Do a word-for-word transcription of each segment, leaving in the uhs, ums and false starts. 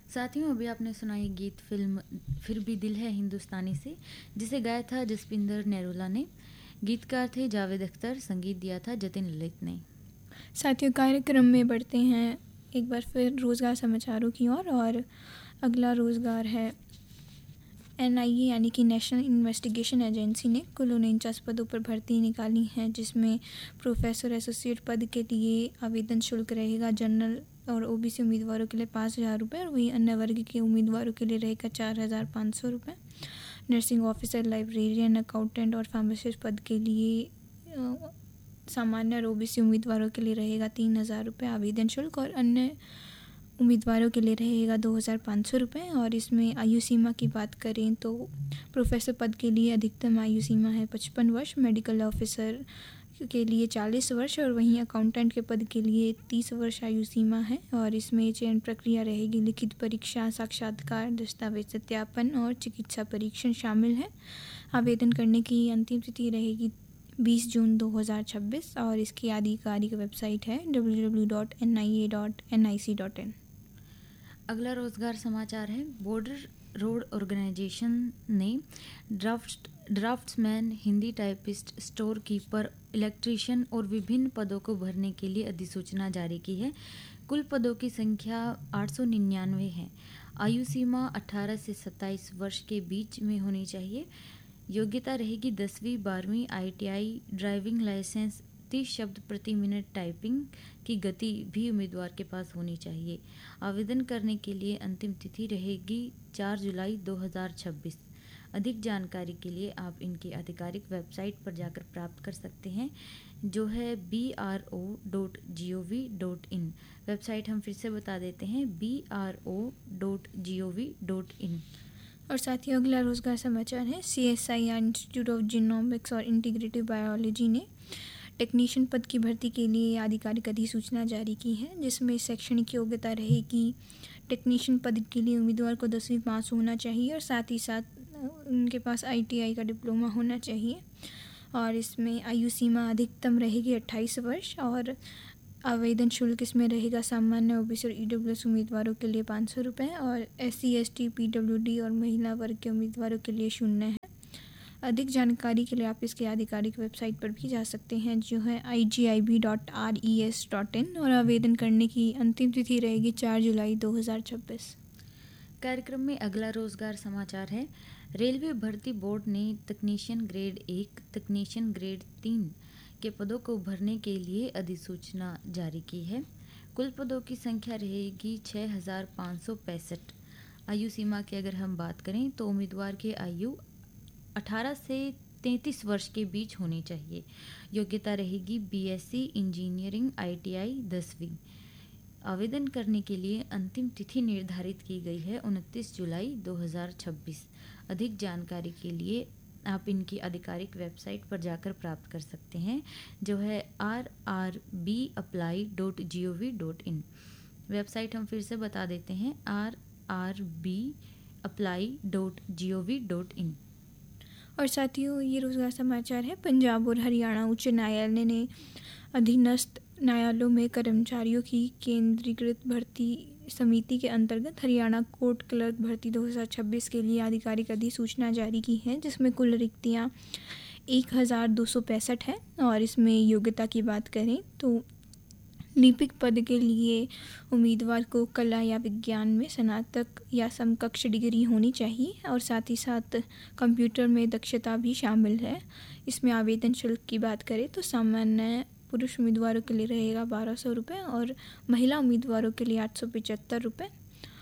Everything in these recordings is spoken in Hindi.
साथियों, अभी आपने सुना ये गीत फिल्म फिर भी दिल है हिंदुस्तानी से, जिसे गाया था जसपिंदर नरोला ने। गीतकार थे जावेद अख्तर, संगीत दिया था जतिन ललित ने। साथियों, कार्यक्रम में बढ़ते हैं एक बार फिर रोज़गार समाचारों की ओर और, और अगला रोज़गार है एन आई ए यानी कि नेशनल इन्वेस्टिगेशन एजेंसी ने कुल उनचास पदों पर भर्ती निकाली है, जिसमें प्रोफेसर एसोसिएट पद के लिए आवेदन शुल्क रहेगा जनरल और ओबीसी उम्मीदवारों के लिए पाँच हज़ार रुपये और वहीं अन्य वर्ग के उम्मीदवारों के लिए रहेगा चार हज़ार पाँच सौ रुपये। नर्सिंग ऑफिसर, लाइब्रेरियन, अकाउंटेंट और फार्मासिस्ट पद के लिए सामान्य और ओबीसी उम्मीदवारों के लिए रहेगा तीन हज़ार रुपये आवेदन शुल्क और अन्य उम्मीदवारों के लिए रहेगा दो हज़ार पाँच सौ रुपये। और इसमें आयु सीमा की बात करें तो प्रोफेसर पद के लिए अधिकतम आयु सीमा है पचपन वर्ष, मेडिकल ऑफिसर के लिए चालीस वर्ष और वहीं अकाउंटेंट के पद के लिए तीस वर्ष आयु सीमा है। और इसमें चयन प्रक्रिया रहेगी लिखित परीक्षा, साक्षात्कार, दस्तावेज सत्यापन और चिकित्सा परीक्षण शामिल है। आवेदन करने की अंतिम तिथि रहेगी बीस जून दो हज़ार छब्बीस और इसकी आधिकारिक वेबसाइट है W W W dot N I A dot N I C dot in. अगला रोजगार समाचार है बॉर्डर रोड ऑर्गेनाइजेशन ने draft draughtsman, Hindi typist, store keeper, electrician और विभिन्न पदों को भरने के लिए अधिसूचना जारी की है। कुल पदों की संख्या आठ सौ निन्यानवे है। आयु सीमा अठारह से सत्ताईस वर्ष के बीच में होनी चाहिए। योग्यता रहेगी दसवीं, बारहवीं, I T I, driving licence, तीस शब्द प्रति मिनट टाइपिंग की गति भी उम्मीदवार के पास होनी चाहिए। आवेदन करने के लिए अंतिम तिथि रहेगी चार जुलाई दो हज़ार छब्बीस। अधिक जानकारी के लिए आप इनकी आधिकारिक वेबसाइट पर जाकर प्राप्त कर सकते हैं, जो है B R O dot G O V dot in. Website हम फिर से बता देते हैं, B R O dot G O V dot in. और साथ ही अगला रोजगार समाचार है C S I R institute of genomics और इंटीग्रेटिव बायोलॉजी ने टेक्नीशियन पद की भर्ती के लिए आधिकारिक अधिसूचना जारी की है, जिसमें शैक्षणिक योग्यता रहेगी टेक्नीशियन पद के लिए उम्मीदवार को दसवीं पास होना चाहिए और साथ ही साथ उनके पास आई टी आई का डिप्लोमा होना चाहिए। और इसमें आयु सीमा अधिकतम रहेगी अट्ठाईस वर्ष और आवेदन शुल्क इसमें रहेगा सामान्य, ओबीसी और ईडब्ल्यूएस उम्मीदवारों के लिए पाँच सौ रुपये और S C, S T, P W D और महिला वर्ग के उम्मीदवारों के लिए शून्य है। अधिक जानकारी के लिए आप इसके आधिकारिक वेबसाइट पर भी जा सकते हैं, जो है आई जी आई B dot R E S dot in और आवेदन करने की अंतिम तिथि रहेगी चार जुलाई दो हज़ार छब्बीस। कार्यक्रम में अगला रोजगार समाचार है रेलवे भर्ती बोर्ड ने तकनीशियन ग्रेड एक, तकनीशियन ग्रेड तीन के पदों को भरने के लिए अधिसूचना जारी की है। कुल पदों की संख्या रहेगी छः हज़ार पाँच सौ पैंसठ। आयु सीमा की अगर हम बात करें तो उम्मीदवार की आयु अठारह से तैंतीस वर्ष के बीच होनी चाहिए। योग्यता रहेगी बीएससी इंजीनियरिंग, आईटीआई, दसवीं। आवेदन करने के लिए अंतिम तिथि निर्धारित की गई है उनतीस जुलाई दो हज़ार छब्बीस। अधिक जानकारी के लिए आप इनकी आधिकारिक वेबसाइट पर जाकर प्राप्त कर सकते हैं, जो है are R B apply dot G O V dot in. Website हम फिर से बता देते हैं, are R B apply dot G O V dot in. और साथियों, ये रोजगार समाचार है पंजाब और हरियाणा उच्च न्यायालय ने अधीनस्थ न्यायालयों में कर्मचारियों की केंद्रीकृत भर्ती समिति के अंतर्गत हरियाणा कोर्ट क्लर्क भर्ती दो हज़ार छब्बीस के लिए आधिकारिक अधिसूचना जारी की है, जिसमें कुल रिक्तियाँ एक हज़ार दो सौ पैंसठ है। और इसमें योग्यता की बात करें तो लिपिक पद के लिए उम्मीदवार को कला या विज्ञान में स्नातक या समकक्ष डिग्री होनी चाहिए और साथ ही साथ कंप्यूटर में दक्षता भी शामिल है। इसमें आवेदन शुल्क की बात करें तो सामान्य पुरुष उम्मीदवारों के लिए रहेगा बारह सौ रुपये और महिला उम्मीदवारों के लिए आठ सौ पचहत्तर रुपये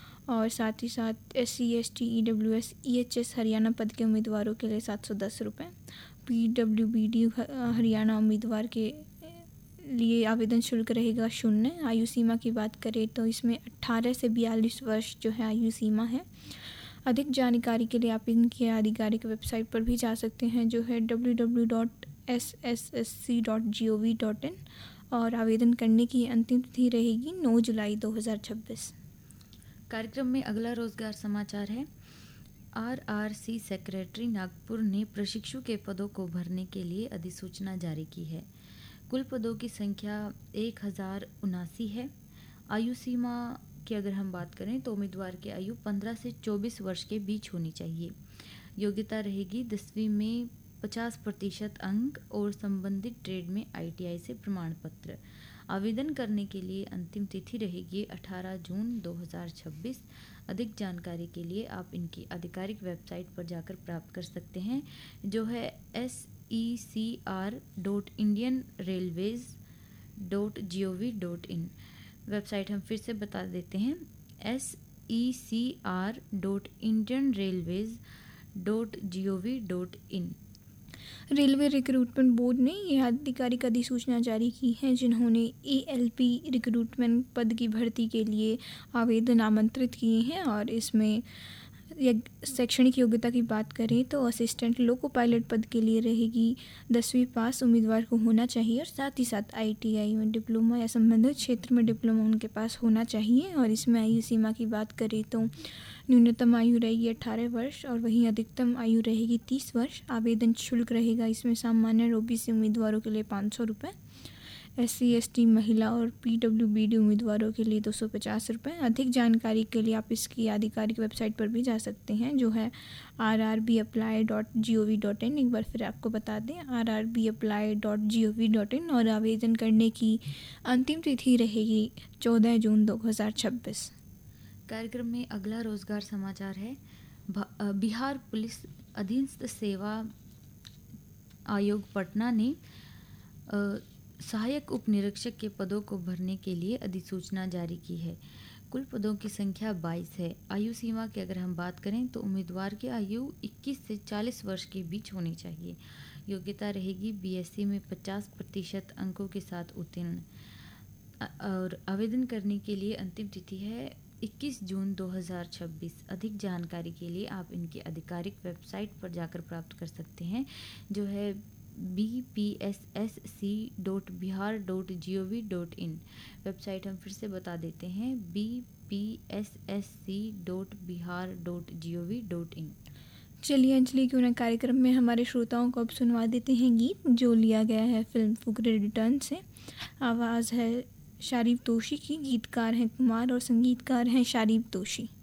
और साथ ही साथ S C, S T, E W S, E H S Haryana पद के उम्मीदवारों के लिए सात सौ दस रुपये। P W B D Haryana उम्मीदवार के लिए आवेदन शुल्क रहेगा शून्य। आयु सीमा की बात करें तो इसमें अट्ठारह से बयालीस वर्ष जो है आयु सीमा है। अधिक जानकारी के लिए आप इनकी आधिकारिक वेबसाइट पर भी जा सकते हैं, जो है W W W dot S S S C dot G O V dot in और आवेदन करने की अंतिम तिथि रहेगी नौ जुलाई दो हज़ार छब्बीस। कार्यक्रम में अगला रोजगार समाचार है are R C secretary Nagpur ने प्रशिक्षु के पदों को भरने के लिए अधिसूचना जारी की है। कुल पदों की संख्या एक हज़ार उनासी है। आयु सीमा की अगर हम बात करें तो उम्मीदवार की आयु पंद्रह से चौबीस वर्ष के बीच होनी चाहिए। योग्यता रहेगी दसवीं में पचास प्रतिशत अंक और संबंधित ट्रेड में आई टी आई से प्रमाण पत्र। आवेदन करने के लिए अंतिम तिथि रहेगी अठारह जून दो हज़ार छब्बीस। अधिक जानकारी के लिए आप इनकी आधिकारिक वेबसाइट पर जाकर प्राप्त कर सकते हैं, जो है S E C R dot Indian railways dot G O V dot in. Website हम फिर से बता देते हैं, S E C R dot Indian railways dot G O V dot in. Railway recruitment board ने यह आधिकारिक अधिसूचना जारी की है, जिन्होंने ए एल पी रिक्रूटमेंट पद की भर्ती के लिए आवेदन आमंत्रित किए हैं। और इसमें शैक्षणिक योग्यता की बात करें तो असिस्टेंट लोको पायलट पद के लिए रहेगी दसवीं पास उम्मीदवार को होना चाहिए और साथ ही साथ आई टी आई में डिप्लोमा या संबंधित क्षेत्र में डिप्लोमा उनके पास होना चाहिए। और इसमें आयु सीमा की बात करें तो न्यूनतम आयु रहेगी अठारह वर्ष और वहीं अधिकतम आयु रहेगी तीस वर्ष। आवेदन शुल्क रहेगा इसमें सामान्य और ओ बी सी उम्मीदवारों के लिए पाँच सौ रुपये, एस सी एस टी महिला और पी डब्ल्यू बी डी उम्मीदवारों के लिए दो सौ पचास रुपये। अधिक जानकारी के लिए आप इसकी आधिकारिक वेबसाइट पर भी जा सकते हैं, जो है are R B apply dot G O V dot in. एक बार फिर आपको बता दें, are R B apply dot G O V dot in. और आवेदन करने की अंतिम तिथि रहेगी चौदह जून दो हज़ार छब्बीस। कार्यक्रम में अगला रोजगार समाचार है। बिहार पुलिस अधीनस्थ सेवा आयोग पटना ने आ, सहायक उप निरीक्षक के पदों को भरने के लिए अधिसूचना जारी की है। कुल पदों की संख्या बाईस है। आयु सीमा की अगर हम बात करें तो उम्मीदवार की आयु इक्कीस से चालीस वर्ष के बीच होनी चाहिए। योग्यता रहेगी बी एस सी में पचास प्रतिशत अंकों के साथ उत्तीर्ण। और आवेदन करने के लिए अंतिम तिथि है इक्कीस जून दो हज़ार छब्बीस। अधिक जानकारी के लिए आप इनकी आधिकारिक वेबसाइट पर जाकर प्राप्त कर सकते हैं, जो है B P S S C dot Bihar dot G O V dot in. Website हम फिर से बता देते हैं, B P S S C dot Bihar dot G O V dot in. चलिए अंजलि क्यों ना कार्यक्रम में हमारे श्रोताओं को अब सुनवा देते हैं गीत, जो लिया गया है फिल्म फुकरे रिटर्न से। आवाज़ है शारीफ तोशी की, गीतकार हैं कुमार और संगीतकार हैं शारीफ तोशी।